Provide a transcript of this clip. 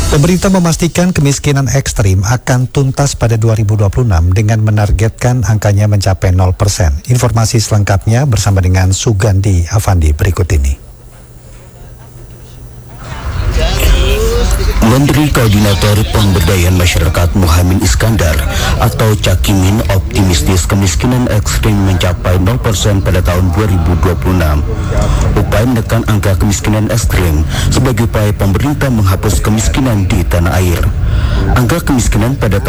Pemerintah memastikan kemiskinan ekstrim akan tuntas pada 2026 dengan menargetkan angkanya mencapai 0%. Informasi selengkapnya bersama dengan Sugandi Afandi berikut ini. Menteri Koordinator Pemberdayaan Masyarakat Muhammad Iskandar atau Cakimin optimistis kemiskinan ekstrim mencapai 0% pada tahun 2026. Upaya menekan angka kemiskinan ekstrim sebagai upaya pemerintah menghapus kemiskinan di tanah air. Angka kemiskinan pada